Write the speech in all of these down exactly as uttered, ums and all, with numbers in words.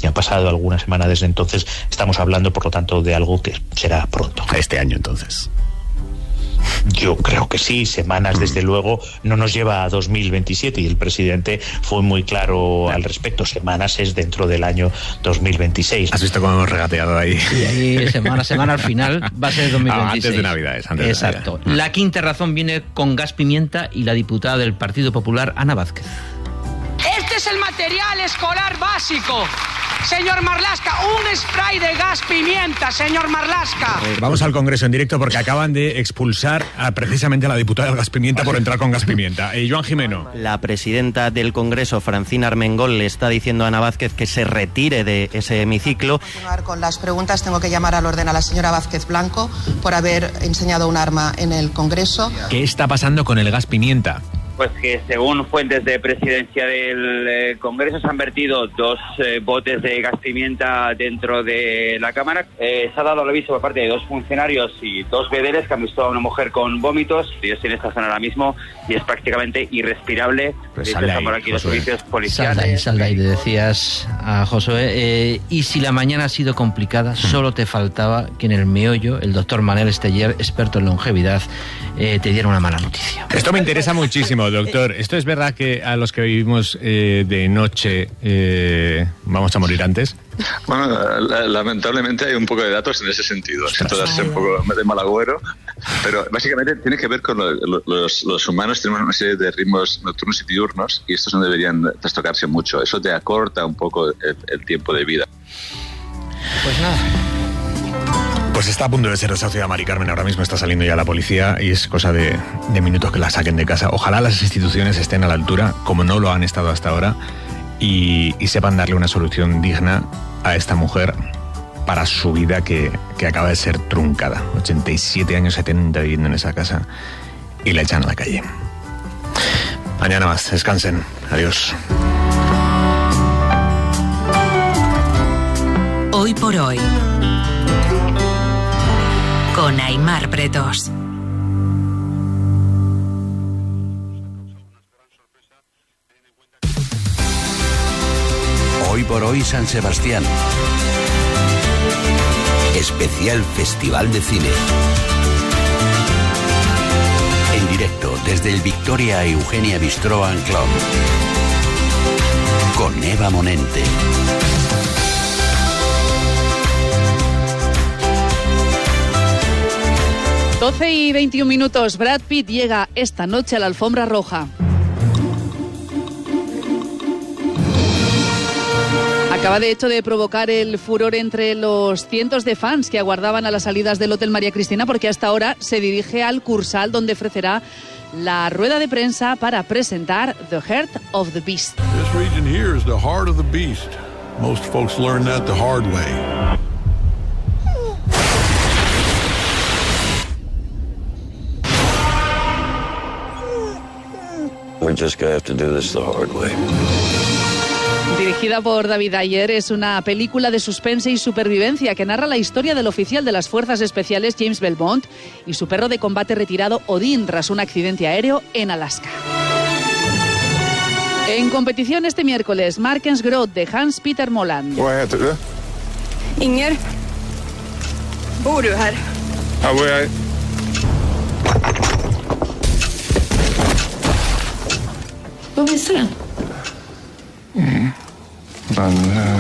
Ya ha pasado alguna semana desde entonces, estamos hablando, por lo tanto, de algo que será pronto. Este año, entonces. Yo creo que sí, semanas desde luego no nos lleva a dos mil veintisiete y el presidente fue muy claro al respecto. Semanas es dentro del año dos mil veintiséis. ¿Has visto cómo hemos regateado ahí? Y ahí semana a semana al final va a ser dos mil veintiséis. Ah, antes de Navidades. Antes Exacto. De Navidad. La quinta razón viene con gas pimienta y la diputada del Partido Popular, Ana Vázquez. Este es el material escolar básico. Señor Marlaska, un spray de gas pimienta, señor Marlaska. Vamos al Congreso en directo porque acaban de expulsar a, precisamente a la diputada del gas pimienta por entrar con gas pimienta. Eh, Joan Jimeno. La presidenta del Congreso, Francina Armengol, le está diciendo a Ana Vázquez que se retire de ese hemiciclo. Para continuar con las preguntas, tengo que llamar al orden a la señora Vázquez Blanco por haber enseñado un arma en el Congreso. ¿Qué está pasando con el gas pimienta? Pues que según fuentes de presidencia del eh, Congreso se han vertido dos eh, botes de gas pimienta dentro de la Cámara. Eh, se ha dado el aviso por parte de dos funcionarios y dos vedeles que han visto a una mujer con vómitos. Yo estoy en esta zona ahora mismo y es prácticamente irrespirable. Pues sal de ahí, aquí los Josué. servicios policiales. Sal de ahí, sal de ahí, le decías a Josué. Eh, y si la mañana ha sido complicada, solo te faltaba que en el meollo el doctor Manel Esteller, experto en longevidad, eh, te diera una mala noticia. Esto me interesa muchísimo, doctor. ¿Esto es verdad que a los que vivimos eh, de noche eh, vamos a morir antes? Bueno, la, lamentablemente hay un poco de datos en ese sentido. Siento darse un poco de mal agüero, pero básicamente tiene que ver con lo, lo, los, los humanos tenemos una serie de ritmos nocturnos y diurnos y estos no deberían trastocarse mucho. Eso te acorta un poco el, el tiempo de vida. Pues nada. Pues está a punto de ser desahuciada Mari Carmen, ahora mismo está saliendo ya la policía y es cosa de, de minutos que la saquen de casa. Ojalá las instituciones estén a la altura, como no lo han estado hasta ahora, y, y sepan darle una solución digna a esta mujer para su vida que, que acaba de ser truncada. ochenta y siete años, setenta viviendo en esa casa y la echan a la calle. Mañana más, descansen. Adiós. Hoy por hoy, con Aimar Bretos. Hoy por hoy San Sebastián. Especial Festival de Cine. En directo desde el Victoria Eugenia Bistro and Club. Con Eva Monente. doce y veintiún minutos. Brad Pitt llega esta noche a la alfombra roja. Acaba de hecho de provocar el furor entre los cientos de fans que aguardaban a las salidas del Hotel María Cristina, porque hasta ahora se dirige al Cursal, donde ofrecerá la rueda de prensa para presentar The Heart of the Beast. This region here is the heart of the beast. Most folks learn that the hard way. We're just gonna have to do this the hard way. Dirigida por David Ayer, es una película de suspense y supervivencia que narra la historia del oficial de las Fuerzas Especiales James Belmont y su perro de combate retirado Odin tras un accidente aéreo en Alaska. En competición este miércoles, Markens Groth de Hans Peter Moland. Vad heter du? Inger. Bor du här? Ja, bor jag. Vad visar den? Mm. Men, uh...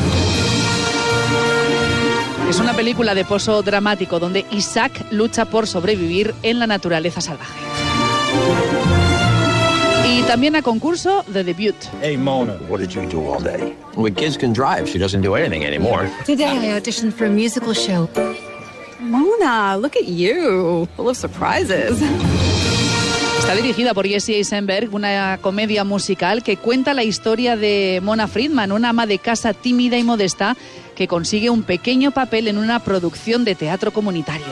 Es una película de pozo dramático donde Isaac lucha por sobrevivir en la naturaleza salvaje. Y también a concurso The Debut. Hey Mona, what did you do all day? Well, kids can drive. She doesn't do anything anymore. Today I auditioned for a musical show. Mona, look at you. Full of surprises. Está dirigida por Jesse Eisenberg, una comedia musical que cuenta la historia de Mona Friedman, una ama de casa tímida y modesta que consigue un pequeño papel en una producción de teatro comunitario.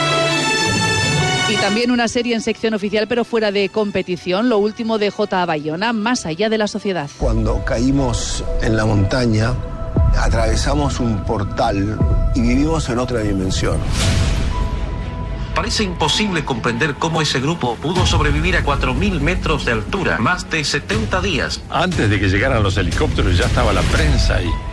Y también una serie en sección oficial, pero fuera de competición, lo último de J. Bayona, Más allá de la sociedad. Cuando caímos en la montaña, atravesamos un portal y vivimos en otra dimensión. Parece imposible comprender cómo ese grupo pudo sobrevivir a cuatro mil metros de altura, más de setenta días. Antes de que llegaran los helicópteros ya estaba la prensa ahí.